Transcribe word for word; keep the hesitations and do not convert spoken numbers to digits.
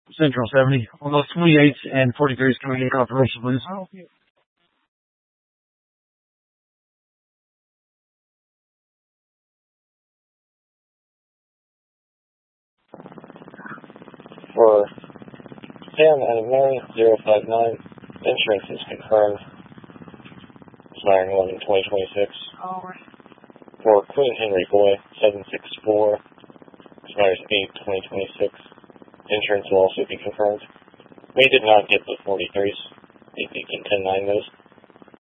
Central seventy. On those twenty-eights and forty-threes coming in confirmation, please. For Sam and Mary, zero five nine, insurance is confirmed. Expiring eleven twenty twenty-six. For Queen Henry Boy, seven six four, expires eight twenty twenty-six. Insurance will also be confirmed. We did not get the forty-threes. You can ten nine those.